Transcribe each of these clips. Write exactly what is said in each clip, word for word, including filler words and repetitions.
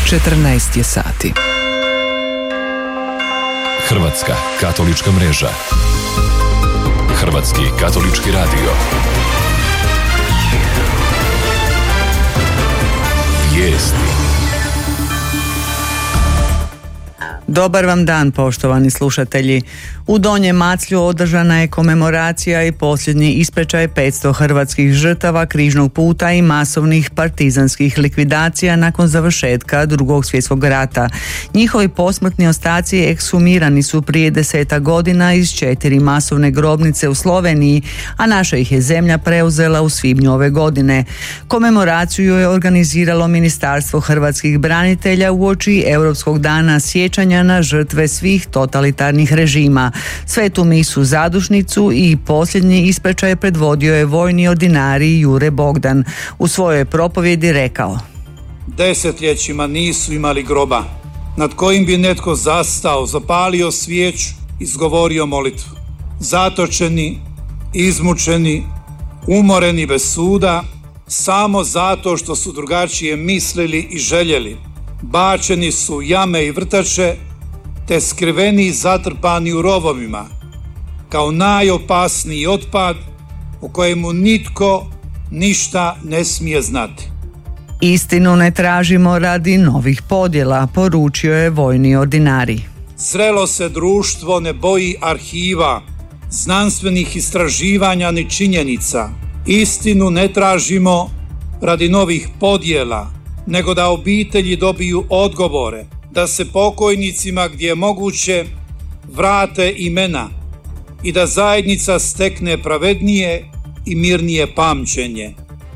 četrnaest je sati. Hrvatska katolička mreža. Hrvatski katolički radio. Vijesti. Dobar vam dan, poštovani slušatelji. U Donjem Maclju održana je komemoracija i posljednji ispečaj petsto hrvatskih žrtava križnog puta i masovnih partizanskih likvidacija nakon završetka Drugog svjetskog rata. Njihovi posmrtni ostaci ekshumirani su prije deseta godina iz četiri masovne grobnice u Sloveniji, a naša ih je zemlja preuzela u svibnju ove godine. Komemoraciju je organiziralo Ministarstvo hrvatskih branitelja uoči Europskog dana sjećanja na žrtve svih totalitarnih režima. Svetu misu zadušnicu i posljednji ispečaj predvodio je vojni ordinarij Jure Bogdan. U svojoj propovjedi rekao: Desetljećima nisu imali groba nad kojim bi netko zastao, zapalio svijeću, izgovorio molitvu. Zatočeni, izmučeni, umoreni bez suda, samo zato što su drugačije mislili i željeli. Bačeni su jame i vrtače, te skriveni i zatrpani u rovovima, kao najopasniji otpad o kojemu nitko ništa ne smije znati. Istinu ne tražimo radi novih podjela, poručio je vojni ordinarij. Zrelo se društvo ne boji arhiva, znanstvenih istraživanja ni činjenica. Istinu ne tražimo radi novih podjela, nego da obitelji dobiju odgovore, da se pokojnicima gdje je moguće vrate imena i da zajednica stekne pravednije i mirnije pamćenje.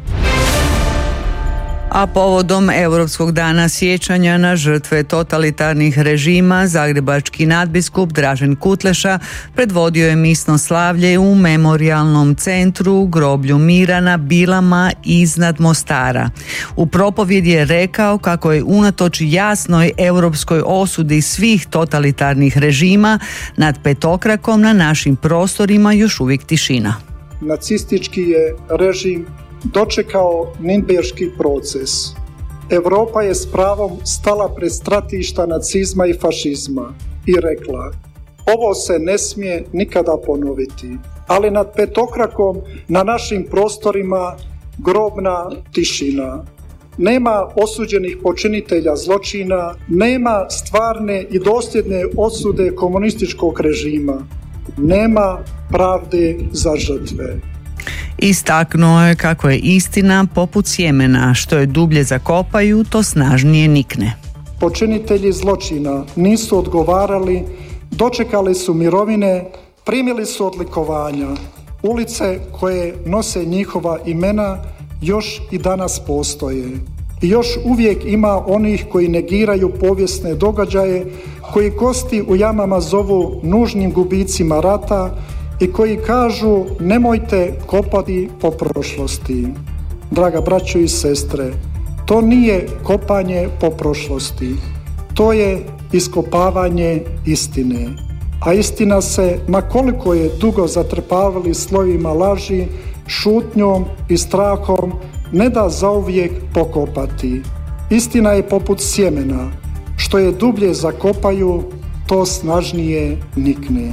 A povodom Europskog dana sjećanja na žrtve totalitarnih režima, zagrebački nadbiskup Dražen Kutleša predvodio je misno slavlje u memorijalnom centru groblju mira na Bilama iznad Mostara. U propovjedi je rekao kako je unatoč jasnoj europskoj osudi svih totalitarnih režima nad petokrakom na našim prostorima još uvijek tišina. Nacistički je režim dočekao Nürnberški proces. Europa je s pravom stala pred stratišta nacizma i fašizma i rekla: ovo se ne smije nikada ponoviti. Ali nad petokrakom na našim prostorima grobna tišina. Nema osuđenih počinitelja zločina, nema stvarne i dosljedne osude komunističkog režima, nema pravde za žrtve. Istaknuo je kako je istina poput sjemena, što je dublje zakopaju, to snažnije nikne. Počinitelji zločina nisu odgovarali, dočekali su mirovine, primili su odlikovanja. Ulice koje nose njihova imena još i danas postoje. I još uvijek ima onih koji negiraju povijesne događaje, koji kosti u jamama zovu nužnim gubicima rata i koji kažu nemojte kopati po prošlosti. Draga braćo i sestre, to nije kopanje po prošlosti, to je iskopavanje istine. A istina se, ma koliko je dugo zatrpavali slojima laži, šutnjom i strahom, ne da zauvijek pokopati. Istina je poput sjemena, što je dublje zakopaju, to snažnije nikne.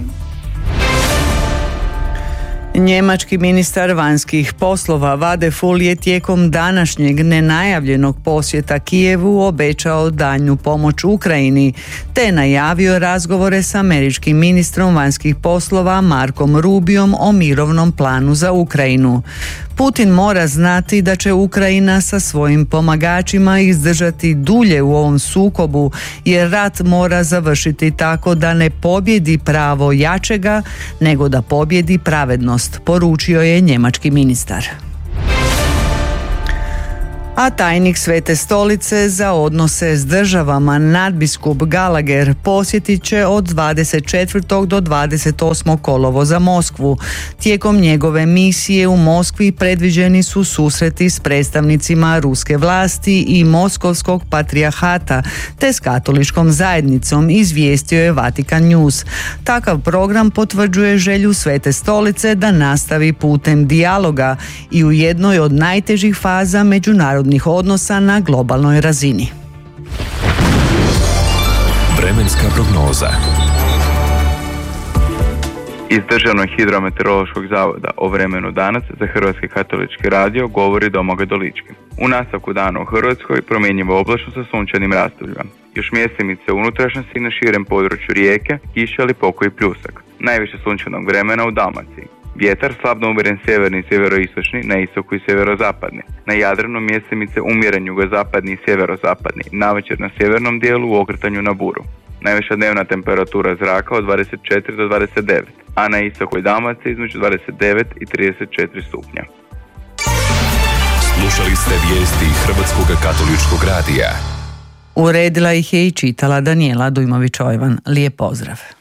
Njemački ministar vanjskih poslova Vadeful je tijekom današnjeg nenajavljenog posjeta Kijevu obećao daljnju pomoć Ukrajini, te najavio razgovore s američkim ministrom vanjskih poslova Markom Rubiom o mirovnom planu za Ukrajinu. Putin mora znati da će Ukrajina sa svojim pomagačima izdržati dulje u ovom sukobu, jer rat mora završiti tako da ne pobjedi pravo jačega, nego da pobjedi pravednost, poručio je njemački ministar. A tajnik Svete stolice za odnose s državama nadbiskup Gallagher posjetit će od dvadeset četvrtog do dvadeset osmog kolovoza Moskvu. Tijekom njegove misije u Moskvi predviđeni su susreti s predstavnicima ruske vlasti i Moskovskog patrijahata te s katoličkom zajednicom, izvijestio je Vatikan News. Takav program potvrđuje želju Svete stolice da nastavi putem dijaloga i u jednoj od najtežih faza međunarodnih odnosa na globalnoj razini. Vremenska prognoza. Iz Državnog hidrometeorološkog zavoda o vremenu danas za Hrvatski katolički radio govori Domagoj Dolički. U nastavku dana u Hrvatskoj promjenjiva oblačno sa sunčanim razdobljima. Još mjesemice u unutrašnjosti i na širem području Rijeke, kiša ili pokoji pljusak. Najviše sunčanog vremena u Dalmaciji. Vjetar slabno umjeren sjeverni i sjeveroistočni, na istoku i sjeverozapadni. Na Jadranu mjesemice umjeren jugozapadni i sjeverozapadni, navečer na sjevernom dijelu u okretanju na buru. Najviša dnevna temperatura zraka od dvadeset četiri do dvadeset devet, a na istoku i Dalmaciji između dvadeset devet i trideset četiri stupnja. Slušali ste vijesti Hrvatskog katoličkog radija. Uredila ih je i čitala Danijela Dujmović-Ojvan. Lijep pozdrav.